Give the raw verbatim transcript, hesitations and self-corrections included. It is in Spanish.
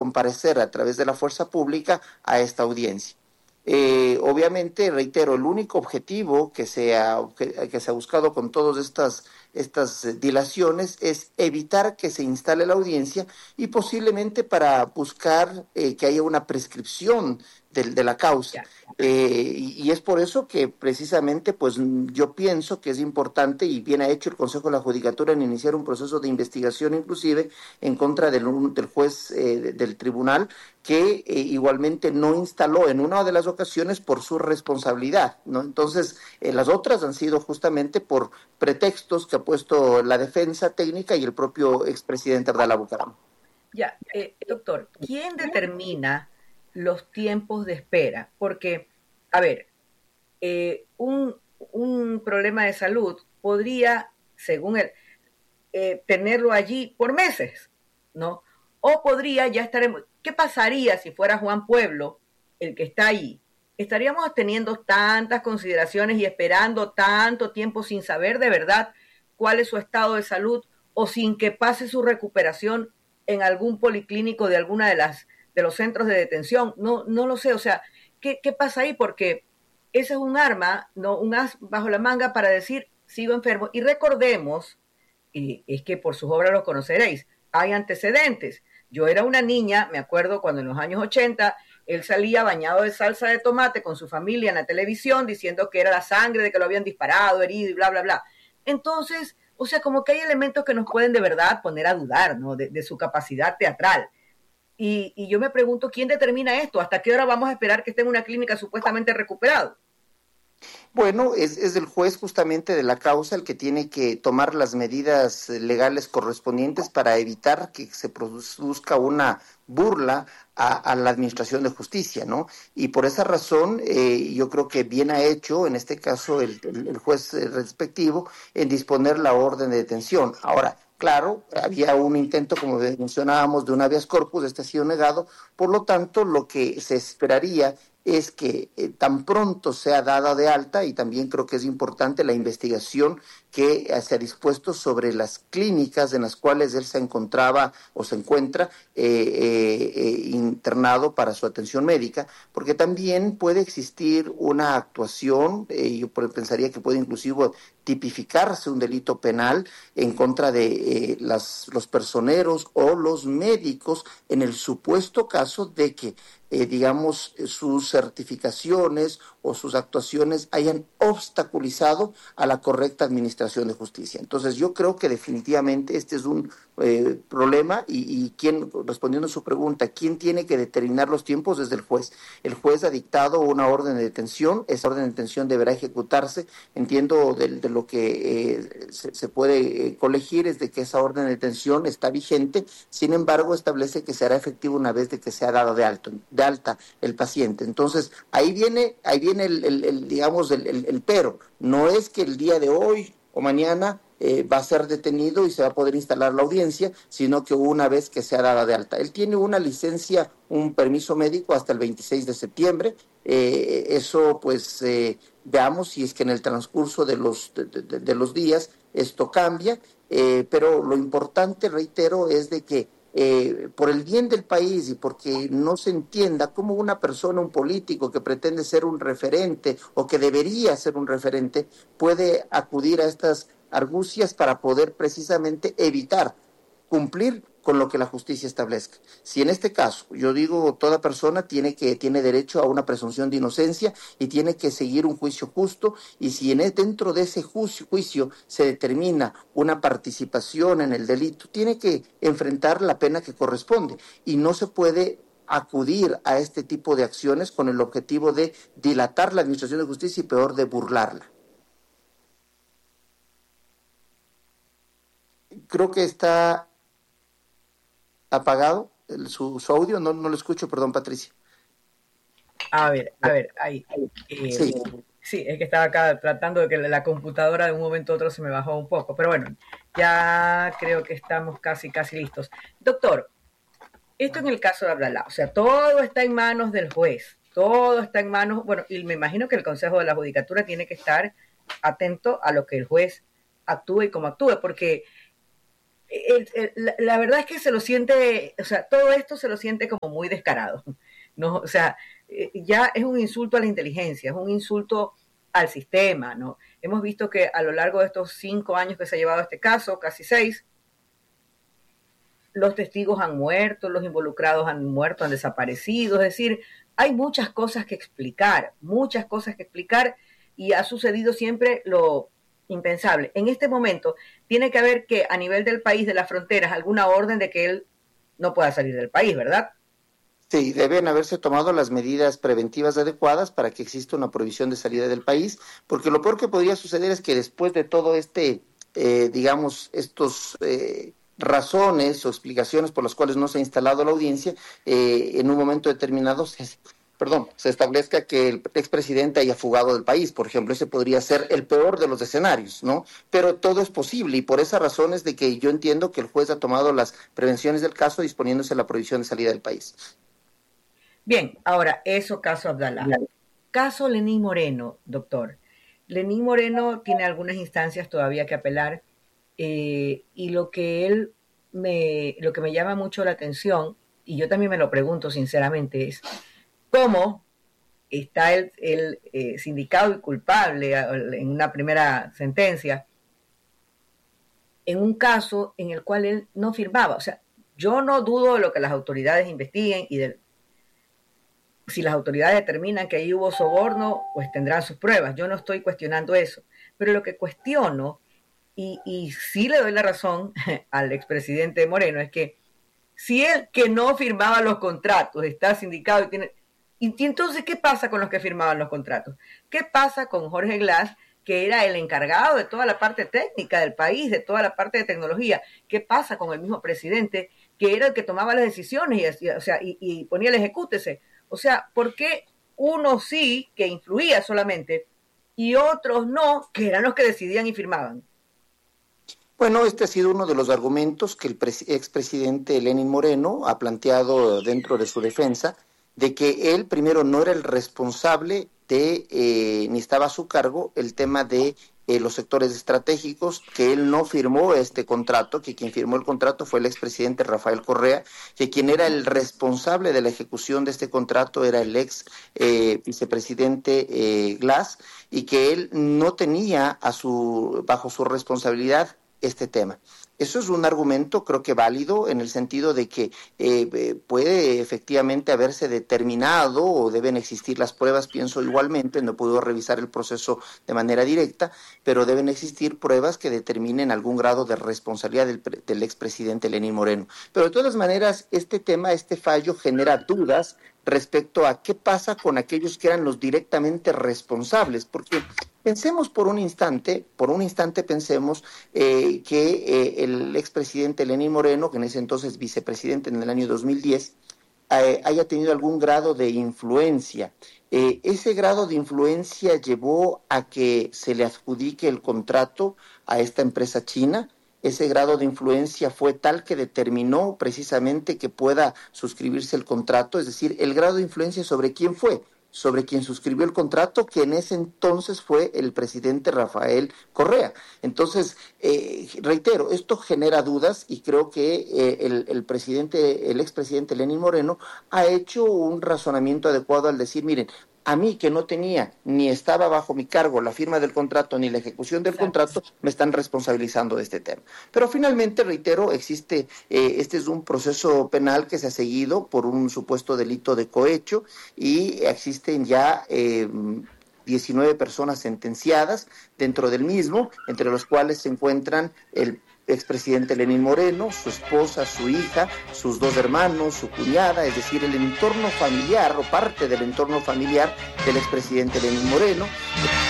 comparecer a través de la fuerza pública a esta audiencia. Eh, obviamente, reitero, el único objetivo que se ha, que, que se ha buscado con todas estas, estas dilaciones es evitar que se instale la audiencia y posiblemente para buscar eh, que haya una prescripción de, de la causa. Eh, y, y es por eso que precisamente pues yo pienso que es importante y bien ha hecho el Consejo de la Judicatura en iniciar un proceso de investigación inclusive en contra del, del juez eh, del tribunal que eh, igualmente no instaló en una de las ocasiones por su responsabilidad, ¿no? Entonces, eh, las otras han sido justamente por pretextos que ha puesto la defensa técnica y el propio expresidente Abdalá Bucaram. Ya, eh, doctor, ¿quién determina los tiempos de espera? Porque, a ver, eh, un, un problema de salud podría, según él, eh, tenerlo allí por meses, ¿no? O podría ya estaremos... ¿Qué pasaría si fuera Juan Pueblo el que está ahí? ¿Estaríamos teniendo tantas consideraciones y esperando tanto tiempo sin saber de verdad cuál es su estado de salud o sin que pase su recuperación en algún policlínico de alguna de las de los centros de detención? No, no lo sé, o sea, ¿qué, qué pasa ahí? Porque ese es un arma, no, un as bajo la manga para decir sigo enfermo. Y recordemos, y es que por sus obras los conoceréis, hay antecedentes. Yo era una niña, me acuerdo cuando en los años ochenta él salía bañado de salsa de tomate con su familia en la televisión diciendo que era la sangre de que lo habían disparado, herido y bla, bla, bla. Entonces, o sea, como que hay elementos que nos pueden de verdad poner a dudar, ¿no? De, de su capacidad teatral. Y, y yo me pregunto, ¿quién determina esto? ¿Hasta qué hora vamos a esperar que esté en una clínica supuestamente recuperado? Bueno, es, es el juez justamente de la causa el que tiene que tomar las medidas legales correspondientes para evitar que se produzca una burla a, a la administración de justicia, ¿no? Y por esa razón, eh, yo creo que bien ha hecho, en este caso, el, el, el juez respectivo en disponer la orden de detención. Ahora, claro, había un intento, como mencionábamos, de un habeas corpus, este ha sido negado, por lo tanto, lo que se esperaría es que eh, tan pronto sea dada de alta, y también creo que es importante la investigación que eh, se ha dispuesto sobre las clínicas en las cuales él se encontraba o se encuentra eh, eh, eh, internado para su atención médica, porque también puede existir una actuación, eh, yo pensaría que puede inclusive tipificarse un delito penal en contra de eh, las, los personeros o los médicos en el supuesto caso de que Eh, digamos, sus certificaciones o sus actuaciones hayan obstaculizado a la correcta administración de justicia. Entonces, yo creo que definitivamente este es un eh, problema y, y quién, respondiendo a su pregunta, ¿quién tiene que determinar los tiempos? Es el juez. El juez ha dictado una orden de detención, esa orden de detención deberá ejecutarse. Entiendo de, de lo que eh, se, se puede eh, colegir es de que esa orden de detención está vigente, sin embargo, establece que será efectivo una vez de que sea dado de alto. De alta el paciente. Entonces, ahí viene, ahí viene el, el, el digamos, el, el, el pero. No es que el día de hoy o mañana eh, va a ser detenido y se va a poder instalar la audiencia, sino que una vez que sea dada de alta. Él tiene una licencia, un permiso médico hasta el veintiséis de septiembre. Eh, eso, pues, eh, veamos si es que en el transcurso de los, de, de, de los días esto cambia, eh, pero lo importante, reitero, es de que Eh, por el bien del país y porque no se entienda cómo una persona, un político que pretende ser un referente o que debería ser un referente, puede acudir a estas argucias para poder precisamente evitar cumplir con lo que la justicia establezca. Si en este caso, yo digo, toda persona tiene que tiene derecho a una presunción de inocencia y tiene que seguir un juicio justo, y si en, dentro de ese juicio, juicio se determina una participación en el delito, tiene que enfrentar la pena que corresponde y no se puede acudir a este tipo de acciones con el objetivo de dilatar la administración de justicia y peor de burlarla. Creo que está apagado el, su, su audio, no, no lo escucho, perdón, Patricia. A ver, a ver, ahí. Eh, sí. sí, es que estaba acá tratando de que la computadora de un momento a otro se me bajó un poco, pero bueno, ya creo que estamos casi, casi listos. Doctor, esto en el caso de Abdalá, o sea, todo está en manos del juez, todo está en manos, bueno, y me imagino que el Consejo de la Judicatura tiene que estar atento a lo que el juez actúe y cómo actúe, porque el, el, la, la verdad es que se lo siente, o sea, todo esto se lo siente como muy descarado, ¿no? O sea, eh, ya es un insulto a la inteligencia, es un insulto al sistema, ¿no? Hemos visto que a lo largo de estos cinco años que se ha llevado este caso, casi seis, los testigos han muerto, los involucrados han muerto, han desaparecido, es decir, hay muchas cosas que explicar, muchas cosas que explicar, y ha sucedido siempre lo impensable. En este momento tiene que haber que a nivel del país, de las fronteras, alguna orden de que él no pueda salir del país, ¿verdad? Sí, deben haberse tomado las medidas preventivas adecuadas para que exista una prohibición de salida del país, porque lo peor que podría suceder es que después de todo este, eh, digamos, estos eh, razones o explicaciones por las cuales no se ha instalado la audiencia, eh, en un momento determinado se, perdón, se establezca que el expresidente haya fugado del país, por ejemplo. Ese podría ser el peor de los escenarios, ¿no? Pero todo es posible, y por esa razón es de que yo entiendo que el juez ha tomado las prevenciones del caso disponiéndose la prohibición de salida del país. Bien, ahora, eso caso Abdalá. Caso Lenín Moreno, doctor. Lenín Moreno tiene algunas instancias todavía que apelar, eh, y lo que él me, lo que me llama mucho la atención, y yo también me lo pregunto sinceramente, es cómo está el, el eh, sindicado y culpable en una primera sentencia en un caso en el cual él no firmaba. O sea, yo no dudo de lo que las autoridades investiguen y de si las autoridades determinan que ahí hubo soborno, pues tendrán sus pruebas. Yo no estoy cuestionando eso. Pero lo que cuestiono, y, y sí le doy la razón al expresidente Moreno, es que si él que no firmaba los contratos está sindicado y tiene... Y entonces, ¿qué pasa con los que firmaban los contratos? ¿Qué pasa con Jorge Glass, que era el encargado de toda la parte técnica del país, de toda la parte de tecnología? ¿Qué pasa con el mismo presidente, que era el que tomaba las decisiones y, o sea, y, y ponía el ejecútese? O sea, ¿por qué unos sí, que influía solamente, y otros no, que eran los que decidían y firmaban? Bueno, este ha sido uno de los argumentos que el expresidente Lenín Moreno ha planteado dentro de su defensa, de que él primero no era el responsable de, eh, ni estaba a su cargo el tema de eh, los sectores estratégicos, que él no firmó este contrato, que quien firmó el contrato fue el expresidente Rafael Correa, que quien era el responsable de la ejecución de este contrato era el ex eh, vicepresidente eh, Glass, y que él no tenía a su, bajo su responsabilidad este tema. Eso es un argumento, creo que válido, en el sentido de que eh, puede efectivamente haberse determinado, o deben existir las pruebas, pienso igualmente, no puedo revisar el proceso de manera directa, pero deben existir pruebas que determinen algún grado de responsabilidad del, del expresidente Lenín Moreno. Pero de todas maneras, este tema, este fallo genera dudas respecto a qué pasa con aquellos que eran los directamente responsables, porque pensemos por un instante, por un instante pensemos eh, que eh, el expresidente Lenín Moreno, que en ese entonces vicepresidente en el año dos mil diez, eh, haya tenido algún grado de influencia. Eh, ese grado de influencia llevó a que se le adjudique el contrato a esta empresa china. Ese grado de influencia fue tal que determinó precisamente que pueda suscribirse el contrato, es decir, el grado de influencia sobre quién fue, sobre quien suscribió el contrato, que en ese entonces fue el presidente Rafael Correa. Entonces, eh, reitero, esto genera dudas, y creo que eh, el, el presidente, el expresidente Lenín Moreno ha hecho un razonamiento adecuado al decir, miren, a mí, que no tenía ni estaba bajo mi cargo la firma del contrato ni la ejecución del contrato, me están responsabilizando de este tema. Pero finalmente, reitero, existe, eh, este es un proceso penal que se ha seguido por un supuesto delito de cohecho, y existen ya eh, diecinueve personas sentenciadas dentro del mismo, entre los cuales se encuentran el expresidente Lenín Moreno, su esposa, su hija, sus dos hermanos, su cuñada, es decir, el entorno familiar o parte del entorno familiar del expresidente Lenín Moreno.